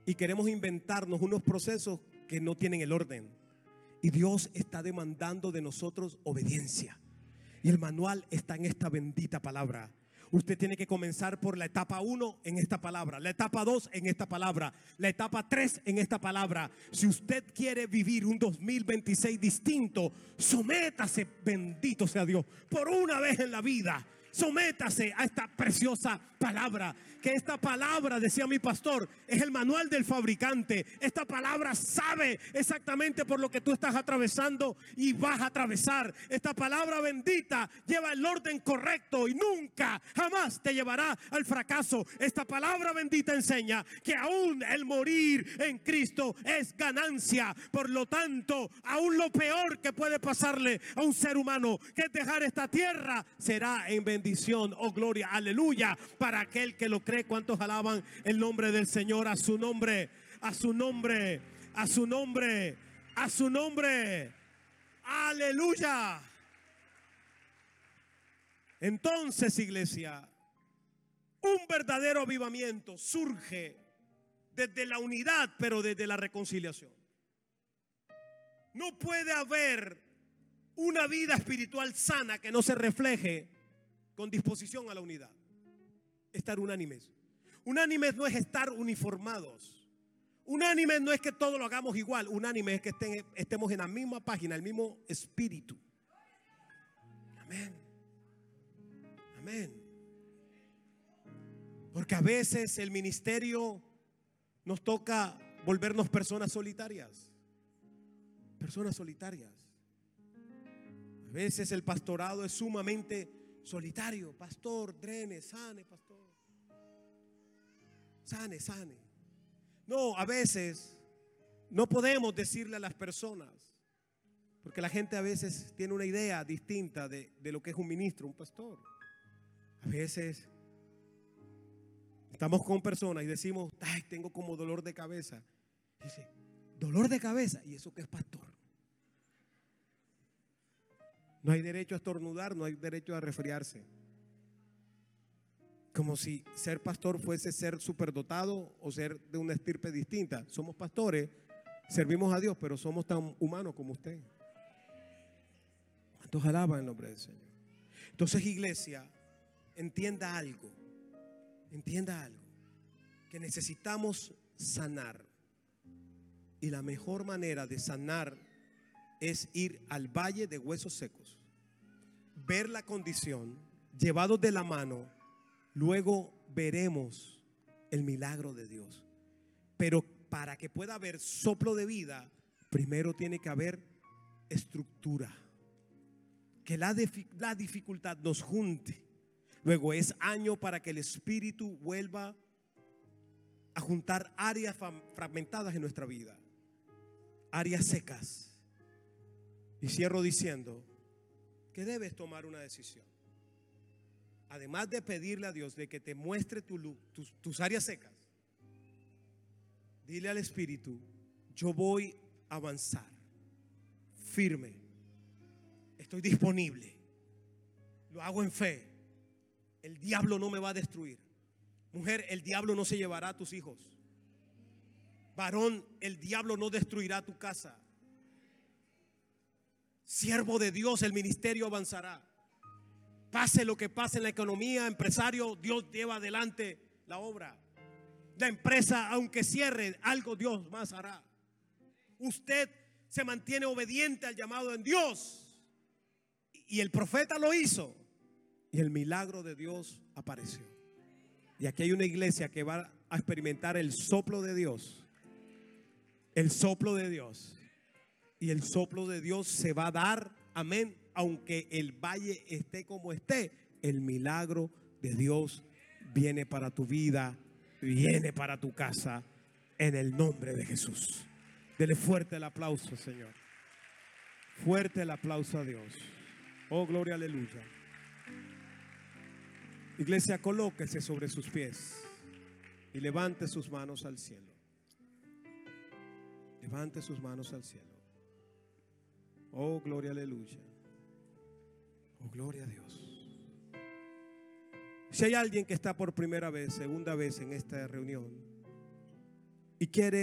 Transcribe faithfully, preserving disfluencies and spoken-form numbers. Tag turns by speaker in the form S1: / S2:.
S1: y queremos inventarnos unos procesos que no tienen el orden. Y Dios está demandando de nosotros obediencia. Y el manual está en esta bendita palabra. Usted tiene que comenzar por la etapa uno en esta palabra, la etapa dos en esta palabra, la etapa tres en esta palabra. Si usted quiere vivir un dos mil veintiséis distinto, sométase, bendito sea Dios, por una vez en la vida. Sométase a esta preciosa palabra. Que esta palabra, decía mi pastor, es el manual del fabricante. Esta palabra sabe exactamente por lo que tú estás atravesando y vas a atravesar. Esta palabra bendita lleva el orden correcto y nunca, jamás te llevará al fracaso. Esta palabra bendita enseña que aún el morir en Cristo es ganancia. Por lo tanto, aún lo peor que puede pasarle a un ser humano, que es dejar esta tierra, será en bendición. Bendición, oh gloria, aleluya, para aquel que lo cree. ¿Cuántos alaban el nombre del Señor? A su nombre, a su nombre, a su nombre, a su nombre, aleluya. Entonces, iglesia, un verdadero avivamiento surge desde la unidad, pero desde la reconciliación. No puede haber una vida espiritual sana que no se refleje con disposición a la unidad. Estar unánimes. Unánimes no es estar uniformados. Unánimes no es que todo lo hagamos igual. Unánimes es que estén, estemos en la misma página, el mismo espíritu. Amén. Amén. Porque a veces el ministerio nos toca volvernos personas solitarias. Personas solitarias. A veces el pastorado es sumamente solitario. Pastor, drene, sane, pastor. Sane, sane. No, a veces no podemos decirle a las personas, porque la gente a veces tiene una idea distinta de, de lo que es un ministro, un pastor. A veces estamos con personas y decimos, ay, tengo como dolor de cabeza. Y dice, dolor de cabeza, ¿y eso qué es pastor? No hay derecho a estornudar, no hay derecho a resfriarse. Como si ser pastor fuese ser superdotado o ser de una estirpe distinta. Somos pastores, servimos a Dios, pero somos tan humanos como usted. ¿Cuántos alaban el nombre del Señor? Entonces, iglesia, entienda algo. Entienda algo. Que necesitamos sanar. Y la mejor manera de sanar es ir al valle de huesos secos, ver la condición, llevados de la mano, luego veremos el milagro de Dios. Pero para que pueda haber soplo de vida, primero tiene que haber estructura. Que la, la dificultad nos junte. Luego es año para que el Espíritu vuelva a juntar áreas fragmentadas en nuestra vida, áreas secas. Y cierro diciendo que debes tomar una decisión. Además de pedirle a Dios de que te muestre tu, tus, tus áreas secas, dile al Espíritu, yo voy a avanzar firme, estoy disponible, lo hago en fe. El diablo no me va a destruir. Mujer, el diablo no se llevará a tus hijos. Varón, el diablo no destruirá tu casa. Siervo de Dios, el ministerio avanzará. Pase lo que pase en la economía, empresario, Dios lleva adelante la obra. La empresa, aunque cierre, algo Dios más hará. Usted se mantiene obediente al llamado en Dios. Y el profeta lo hizo. Y el milagro de Dios apareció. Y aquí hay una iglesia que va a experimentar el soplo de Dios. El soplo de Dios. Y el soplo de Dios se va a dar, amén, aunque el valle esté como esté. El milagro de Dios viene para tu vida, viene para tu casa, en el nombre de Jesús. Dele fuerte el aplauso, Señor. Fuerte el aplauso a Dios. Oh, gloria, aleluya. Iglesia, colóquese sobre sus pies y levante sus manos al cielo. Levante sus manos al cielo. Oh, gloria, aleluya. Oh, gloria a Dios. Si hay alguien que está por primera vez, segunda vez en esta reunión, y quiere